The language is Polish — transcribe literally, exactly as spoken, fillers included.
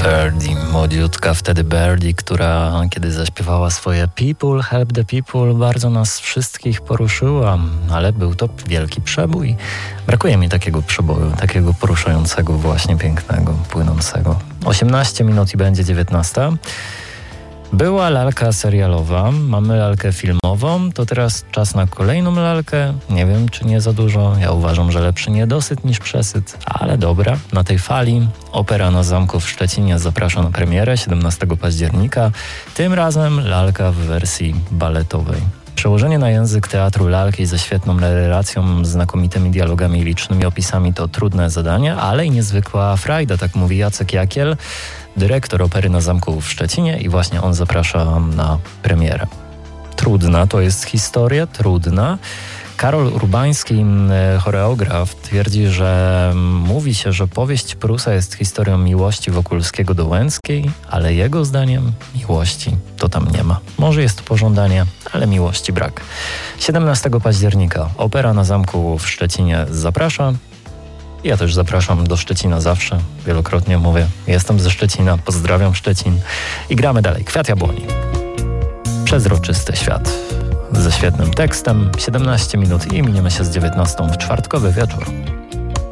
Birdie, młodziutka wtedy Birdie, która kiedy zaśpiewała swoje People, Help the People, bardzo nas wszystkich poruszyła, ale był to wielki przebój. Brakuje mi takiego przeboju, takiego poruszającego, właśnie pięknego, płynącego. osiemnaście minut i będzie dziewiętnasta. Była lalka serialowa, mamy lalkę filmową, to teraz czas na kolejną lalkę. Nie wiem, czy nie za dużo. Ja uważam, że lepszy niedosyt niż przesyt, ale dobra. Na tej fali Opera na Zamku w Szczecinie zaprasza na premierę siedemnastego października. Tym razem lalka w wersji baletowej. Przełożenie na język teatru lalki ze świetną narracją, znakomitymi dialogami i licznymi opisami to trudne zadanie, ale i niezwykła frajda, tak mówi Jacek Jakiel, dyrektor Opery na Zamku w Szczecinie, i właśnie on zaprasza na premierę. Trudna to jest historia, trudna. Karol Urbański, choreograf, twierdzi, że mówi się, że powieść Prusa jest historią miłości Wokulskiego do Łęckiej, ale jego zdaniem miłości to tam nie ma. Może jest to pożądanie, ale miłości brak. siedemnastego października Opera na Zamku w Szczecinie zaprasza. Ja też zapraszam do Szczecina zawsze. Wielokrotnie mówię, jestem ze Szczecina, pozdrawiam Szczecin. I gramy dalej. Kwiat Jabłoni. Przezroczysty świat. Ze świetnym tekstem. siedemnaście minut i miniemy się z dziewiętnastą w czwartkowy wieczór.